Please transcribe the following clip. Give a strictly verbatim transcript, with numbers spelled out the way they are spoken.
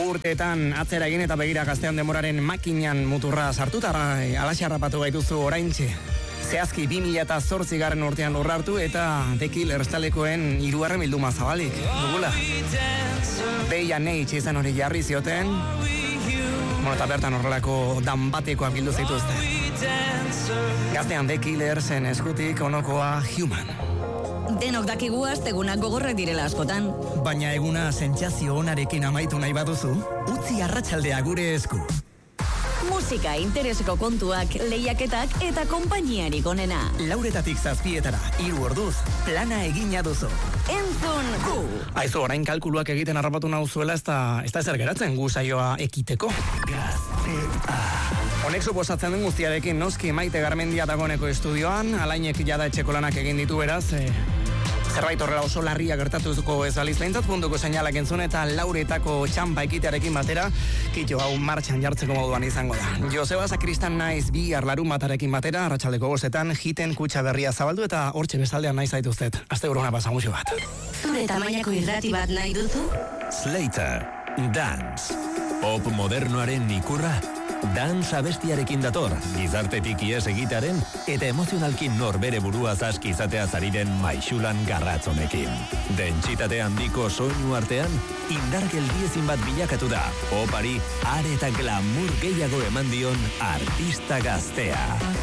urteetan atzera egin eta begira gaztean demoraren makinan muturra sartuta alaxe harrapatu gaituzu oraintxe. Zehazki bi mila zortzi garren urtean lurra hartu eta The Killers talekoen hirugarren bilduma zabalik dugula. Day and Age izan hori jarri zioten, bueno, eta bertan horrelako dan batekoak bildu zituzte. Gaztean The Killersen eskutik onokoa Human. Denok dakigu astegunak gogorrak direla askotan. Baina eguna sentsazio onarekin amaitu nahi baduzu, utzi arratsaldea gure esku. Musika, intereseko kontuak, lehiaketak eta konpainiarik onena. Lauretatik zazpietara, hiru orduz, plana egina duzu. Entzun gu! Aizu, orain kalkuluak egiten harrapatu nauzuela, ez da, ez da ezer geratzen gu saioa ekiteko. Gaztea. Honek suposatzen den guztiarekin noski Maite Garmendia dagoeneko estudioan, alainek jada etxeko lanak egin ditu beraz, e, zerbait horrela oso larria gertatuzuko ez aliz lehintzat puntuko seinalak entzun eta lauretako txampa ekitearekin batera, kitxo hau martxan jartzeko moduan izango da. Joseba Sakristan naiz bi arlarun batarekin batera, arratsaldeko bostetan, hiten kutxa berria zabaldu eta hortxe bestaldean nahi zaituztet. Azte urona pasamuxo bat. Zure tamainako irrati bat nahi duzu? Slater, Dance. Pop modernoaren ikurra. Dance abestiarekin dator, gizartetik ies egitaren eta emozionalkin nor bere burua zaski izatea zariren maixulan garratzonekin. Dentsitate handiko soinu artean, indar geldiezin bat bilakatu da, popari are eta glamour gehiago eman dion artista gaztea.